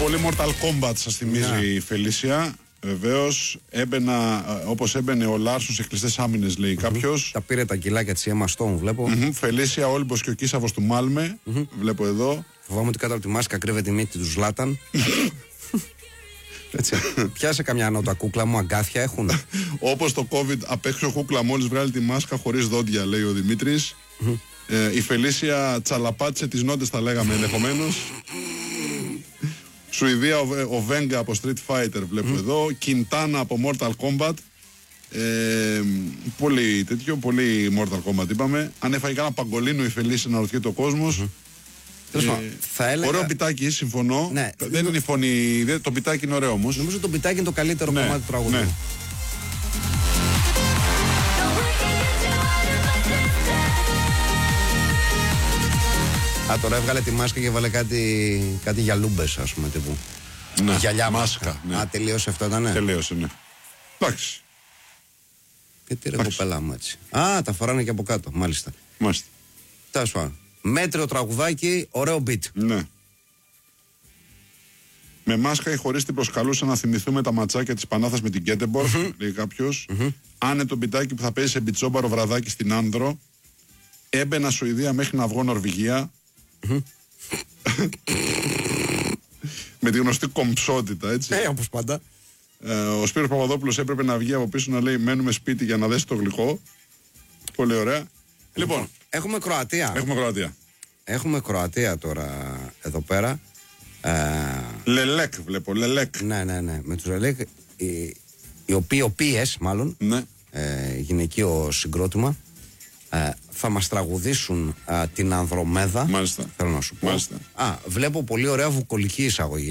Πολύ Mortal Kombat σας θυμίζει η Φελίσια. Βεβαίως, όπως έμπαινε ο Λάρσον σε κλειστές άμυνες, λέει κάποιος. Τα πήρε τα κιλάκια της Emma Stone, βλέπω. Φελίσια, Όλυμπος και ο Κίσαβος του Μάλμε. Βλέπω εδώ. Φοβάμαι ότι κάτω από τη μάσκα κρύβεται η μύτη του Ζλάταν. Έτσι. Πιάσε καμιά νότα, κούκλα μου, αγκάθια έχουν. Όπως το COVID, απ' έξω κούκλα μόλις βγάλει τη μάσκα χωρίς δόντια, λέει ο Δημήτρης. Η Φελίσια τσαλαπάτησε τις νότες, θα λέγαμε ενδεχομένως. Σουηδία, ο Βέγγα από Street Fighter, βλέπω εδώ. Κιντάνα από Mortal Kombat. Πολύ τέτοιο, πολύ Mortal Kombat είπαμε. Αν έφαγε κανένα παγκολίνο η Φελίσια να ρωτιέται ο κόσμος. Θα έλεγα... Ωραίο πιτάκι, συμφωνώ. Ναι. Δεν είναι η φωνή. Το πιτάκι είναι ωραίο όμως. Νομίζω το πιτάκι είναι το καλύτερο κομμάτι του τραγουδιού. Ναι. Τώρα έβγαλε τη μάσκα και έβαλε κάτι γυαλούμπες, ας πούμε, τύπου. Ναι. Γυαλιά μάσκα. Ναι. Τελείωσε αυτό, ήταν. Τελείωσε, ναι. Εντάξει. Και τι ρε κοπέλα μου έτσι. Τα φοράνε και από κάτω, μάλιστα. Μάλιστα. Τέλος πάντων. Μέτριο τραγουδάκι, ωραίο beat. Ναι. Με μάσκα ή χωρίς την προσκαλούσα να θυμηθούμε τα ματσάκια της Πανάθας με την Γκέτεμπορ, λέει κάποιος. Άνε το μπιτάκι που θα παίζει σε μπιτσόμπαρο βραδάκι στην Άνδρο. Έμπαινα Σουηδία μέχρι να βγω Νορβηγία. Με τη γνωστή κομψότητα, έτσι. Όπως πάντα. Ο Σπύρος Παπαδόπουλος έπρεπε να βγει από πίσω να λέει μένουμε σπίτι για να δέσει το γλυκό. Πολύ ωραία. Λοιπόν, έχουμε Κροατία. Έχουμε Κροατία τώρα εδώ πέρα. Λελέκ βλέπω, Λελέκ. Ναι. Με τους Λελέκ, οι οποίες μάλλον, ναι. Γυναικείο συγκρότημα, θα μας τραγουδήσουν την Ανδρομέδα. Μάλιστα. Θέλω να σου πω. Μάλιστα. Βλέπω πολύ ωραία βουκολική εισαγωγή.